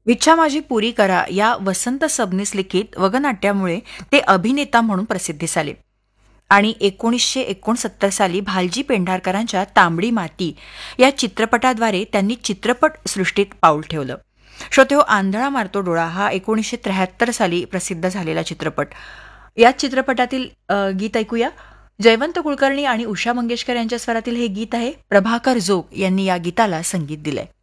इच्छा माझी पुरी करा या वसंत सबनीस लिखित वगनाट्यामुळे ते अभिनेता म्हणून प्रसिद्धीस आले आणि 1969 साली भालजी पेंढारकरांच्या तांबडी माती या चित्रपटाद्वारे त्यांनी चित्रपट सृष्टीत पाऊल ठेवलं. श्रोतेहो, आंधळा मारतो डोळा हा 1973 साली प्रसिद्ध झालेला चित्रपट. याच चित्रपटातील गीत ऐकूया. जयवंत कुलकर्णी आणि उषा मंगेशकर यांच्या स्वरातील हे गीत आहे. प्रभाकर जोग यांनी या गीताला संगीत दिलंय.